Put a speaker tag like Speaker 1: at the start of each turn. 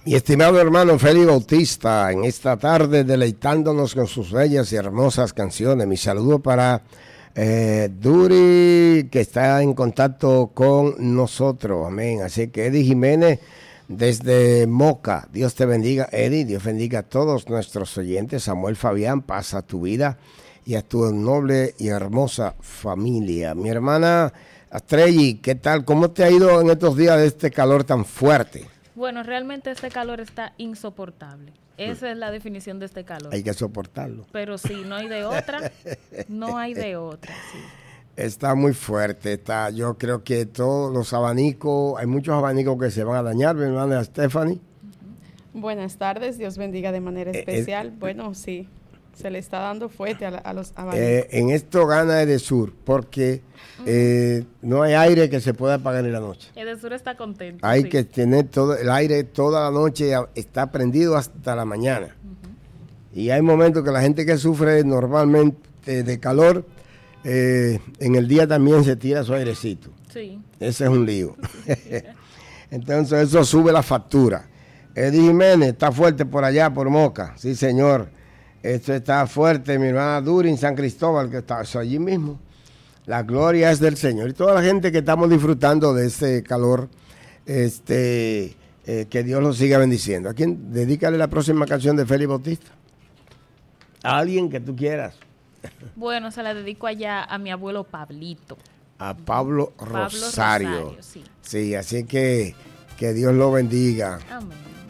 Speaker 1: Mi estimado hermano Félix Bautista, en esta tarde deleitándonos con sus bellas y hermosas canciones. Mi saludo para Duri, que está en contacto con nosotros, amén. Así que Eddie Jiménez, desde Moca, Dios te bendiga, Eddie, Dios bendiga a todos nuestros oyentes. Samuel Fabián, pasa a tu vida y a tu noble y hermosa familia. Mi hermana Astrelli, ¿qué tal? ¿Cómo te ha ido en estos días de este calor tan fuerte?
Speaker 2: Bueno, realmente este calor está insoportable. Esa es la definición de este calor.
Speaker 1: Hay que soportarlo.
Speaker 2: Pero sí, no hay de otra. No hay de otra, sí.
Speaker 1: Está muy fuerte. Yo creo que todos los abanicos, hay muchos abanicos que se van a dañar, mi hermana Stephanie.
Speaker 3: Buenas tardes, Dios bendiga de manera especial. Bueno, sí, se le está dando fuerte a los abanicos.
Speaker 1: En esto gana Edesur, porque no hay aire que se pueda apagar en la noche.
Speaker 2: Edesur está contento.
Speaker 1: Hay que tener todo el aire toda la noche, está prendido hasta la mañana. Y hay momentos que la gente que sufre normalmente de calor, en el día también se tira su airecito.
Speaker 2: Sí.
Speaker 1: Ese es un lío. Entonces eso sube la factura. Eddie Jiménez está fuerte por allá, por Moca. Sí, señor. Esto está fuerte, mi hermana Durin, San Cristóbal, que está allí mismo. La gloria es del Señor. Y toda la gente que estamos disfrutando de este calor, que Dios los siga bendiciendo. ¿A quién? Dedícale la próxima canción de Félix Bautista. A alguien que tú quieras.
Speaker 2: Bueno, se la dedico allá a mi abuelo Pablito.
Speaker 1: A Pablo Rosario.
Speaker 2: Sí.
Speaker 1: Sí, así que Dios lo bendiga.
Speaker 2: Amén.